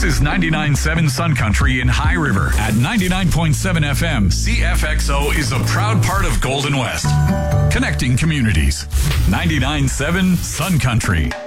This is 99.7 Sun Country in High River. At 99.7 FM, CFXO is a proud part of Golden West. Connecting communities. 99.7 Sun Country.